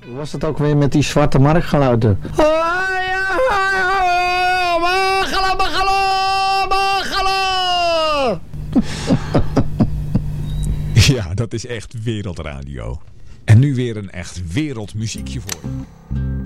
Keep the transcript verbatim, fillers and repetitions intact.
Hoe was het ook weer met die zwarte marktgeluiden? Ja, dat is echt wereldradio. En nu weer een echt wereldmuziekje voor je.